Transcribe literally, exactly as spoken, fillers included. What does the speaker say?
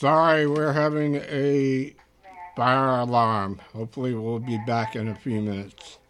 Sorry, we're having a fire alarm. Hopefully, we'll be back in a few minutes.